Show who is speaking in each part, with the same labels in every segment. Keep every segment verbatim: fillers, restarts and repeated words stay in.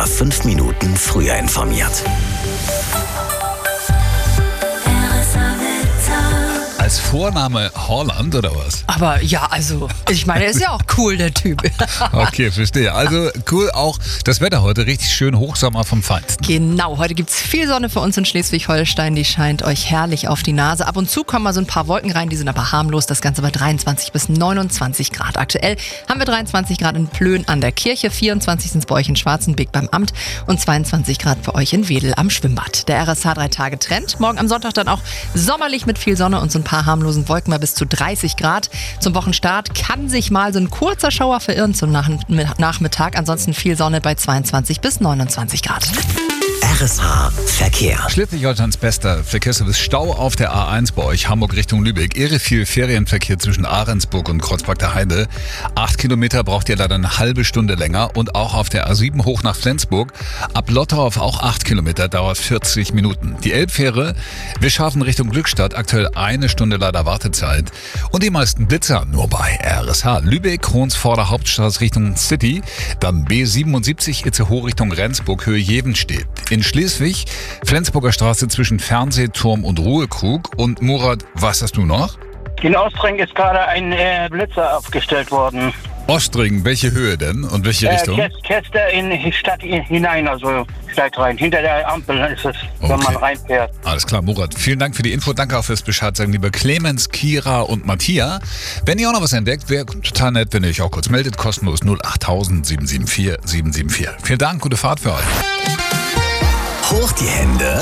Speaker 1: immer fünf Minuten früher informiert.
Speaker 2: Als Vorname Holland oder was?
Speaker 3: Aber ja, also, ich meine, er ist ja auch cool, der Typ.
Speaker 2: Okay, verstehe. Also cool auch das Wetter heute, richtig schön Hochsommer vom Feinsten.
Speaker 3: Genau, heute gibt es viel Sonne für uns in Schleswig-Holstein, die scheint euch herrlich auf die Nase. Ab und zu kommen mal so ein paar Wolken rein, die sind aber harmlos. Das Ganze bei dreiundzwanzig bis neunundzwanzig Grad. Aktuell haben wir dreiundzwanzig Grad in Plön an der Kirche, vierundzwanzig sind es bei euch in Schwarzenbeek beim Amt und zweiundzwanzig Grad bei euch in Wedel am Schwimmbad. Der R S H drei Tage Trend. Morgen am Sonntag dann auch sommerlich mit viel Sonne und so ein paar harmlosen Wolken mal bis zu dreißig Grad. Zum Wochenstart kann sich mal so ein kurzer Schauer verirren zum Nach- Nachmittag. Ansonsten viel Sonne bei zweiundzwanzig bis neunundzwanzig Grad.
Speaker 1: R S H Verkehr.
Speaker 2: Schleswig-Holsteins bester Verkehrsservice. Stau auf der A eins bei euch, Hamburg Richtung Lübeck. Irre viel Ferienverkehr zwischen Ahrensburg und Kreuzberg der Heide. Acht Kilometer braucht ihr leider eine halbe Stunde länger. Und auch auf der A sieben hoch nach Flensburg. Ab Lottorf auch acht Kilometer, dauert vierzig Minuten. Die Elbfähre, wir schaffen Richtung Glückstadt. Aktuell eine Stunde leider Wartezeit. Und die meisten Blitzer nur bei R S H. Lübeck, Hohnsvorder Hauptstraße Richtung City. Dann B siebenundsiebzig, Itzehoe Richtung Rendsburg, Höhe Jevenstedt. In Schleswig, Flensburger Straße zwischen Fernsehturm und Ruhekrug. Und Murat, was hast du noch?
Speaker 4: In Ostring ist gerade ein äh, Blitzer aufgestellt worden.
Speaker 2: Ostring, welche Höhe denn und welche
Speaker 4: Äh,
Speaker 2: Richtung?
Speaker 4: Käst- Käste in die Stadt hinein, also steigt rein. Hinter der Ampel ist es, wenn
Speaker 2: Okay.
Speaker 4: man reinfährt.
Speaker 2: Alles klar, Murat. Vielen Dank für die Info. Danke auch fürs Bescheid sagen, liebe Clemens, Kira und Matthias. Wenn ihr auch noch was entdeckt, wäre total nett, wenn ihr euch auch kurz meldet. Kostenlos null acht tausend sieben sieben vier sieben sieben vier. Vielen Dank, gute Fahrt für euch.
Speaker 1: Hoch die Hände.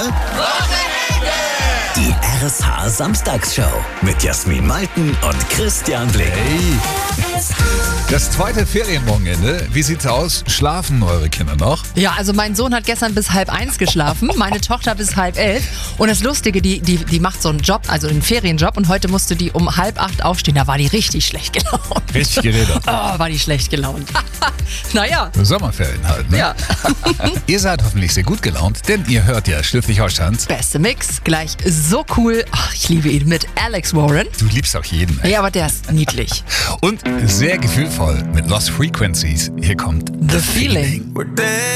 Speaker 1: Die R S H Samstagsshow mit Jasmin Malten und Christian Blink.
Speaker 2: Hey, das zweite Ferienwochenende. Wie sieht's aus? Schlafen eure Kinder noch?
Speaker 3: Ja, also mein Sohn hat gestern bis halb eins geschlafen, meine Tochter bis halb elf. Und das Lustige, die, die, die macht so einen Job, also einen Ferienjob. Und heute musste die um halb acht aufstehen. Da war die richtig schlecht gelaunt.
Speaker 2: Richtig geredet.
Speaker 3: Oh, war die schlecht gelaunt. Naja.
Speaker 2: Sommerferien halt, ne?
Speaker 3: Ja.
Speaker 2: Ihr seid hoffentlich sehr gut gelaunt, denn ihr hört ja Schleswig-Holsteins.
Speaker 3: Beste Mix, gleich so cool. Ach, ich liebe ihn mit Alex Warren.
Speaker 2: Du liebst auch jeden. Ey.
Speaker 3: Ja, aber der ist niedlich.
Speaker 2: Und sehr gefühlvoll mit Lost Frequencies. Hier kommt
Speaker 3: The Feeling.